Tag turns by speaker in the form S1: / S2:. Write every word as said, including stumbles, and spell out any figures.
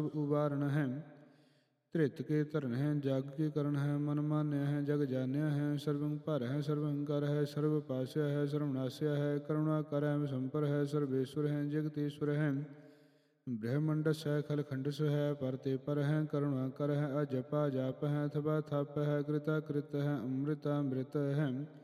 S1: ਉਬਾਰਨ ਹੈ। ਧ੍ਰਿਤ ਕੇ ਧਰਨ ਹੈ, ਜਗ ਕੇ ਕਰਨ ਹੈ, ਮਨ ਮਾਨਿਆ ਹੈ, ਜਗ ਜਾਣਿਆ ਹੈ। ਸਰਬੰ ਭਰ ਹੈ, ਸਰਬੰ ਕਰ ਹੈ, ਸਰਬ ਪਾਸਿਆ ਹੈ, ਸਰਵਨਾਸਿਆ ਹੈ। ਕਰੁਣਾ ਕਰੈ ਵਿਸੰਪਰ ਹੈ, ਸਰਵੇਸ਼ਵਰ ਹੈ, ਜਗਤੀਸ਼ਵਰ ਹੈ। ਬ੍ਰਹਮੰਡਸ ਹੈ, ਖਲਖੰਡਸ ਹੈ, ਪਰ ਤੇ ਪਰ ਹੈ। ਕਰੁਣਾ ਕਰ ਹੈ, ਅਜਪਾ ਜਾਪ ਹੈ, ਥਪਾ ਥਪ ਹੈ, ਕ੍ਰਿਤਾ ਕ੍ਰਿਤ ਹੈ, ਅੰਮ੍ਰਿਤਾ ਅੰਮ੍ਰਿਤ ਹੈ।